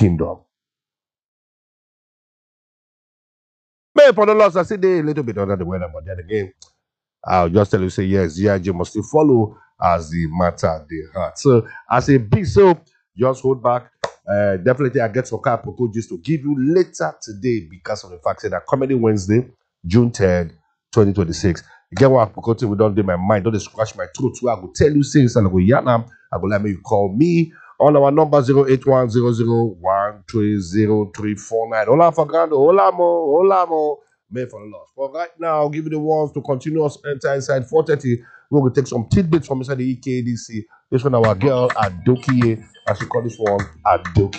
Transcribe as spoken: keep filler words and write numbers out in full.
kingdom. May for the loss, I say they a little bit under the weather, but then again, I'll just tell you, say yes, G I G must still follow as the matter they heart. So as a big so, just hold back. Uh, definitely, I get some kind of proposals to give you later today because of the fact that Comedy Wednesday, June third, twenty twenty-six. Again, what I we don't do my mind, don't scratch my throat. So I will tell you things and I go yanam. I go let me you call me on our number zero eight one zero zero one three zero three four nine. Hola Fagando, hola mo, hola mo. May for the loss. But right now, I'll give you the ones to continue us enter inside four thirty. We're going to take some tidbits from inside the E K D C. This one, our girl Adokie, as she call this one Adokie.